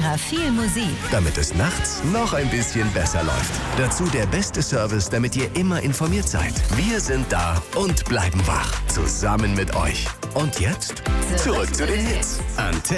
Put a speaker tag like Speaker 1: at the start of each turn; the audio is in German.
Speaker 1: extra viel Musik.
Speaker 2: Damit es nachts noch ein bisschen besser läuft. Dazu der beste Service, damit ihr immer informiert seid. Wir sind da und bleiben wach. Zusammen mit euch. Und jetzt zurück zu den Hits. Antenne